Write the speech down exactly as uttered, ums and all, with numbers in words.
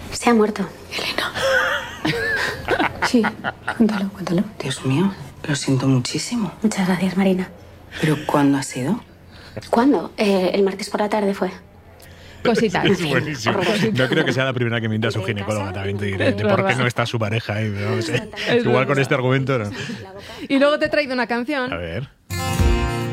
Se ha muerto. Elena. Sí, cuéntalo, cuéntalo. Dios mío, lo siento muchísimo. Muchas gracias, Marina. ¿Pero cuándo ha sido? ¿Cuándo? Eh, el martes por la tarde fue. Cositas. Es buenísimo. No creo que sea la primera que miente a su ginecóloga, también te diré. De por qué no está su pareja ahí. No sé. Igual con este argumento, ¿no? Y luego te he traído una canción. A ver.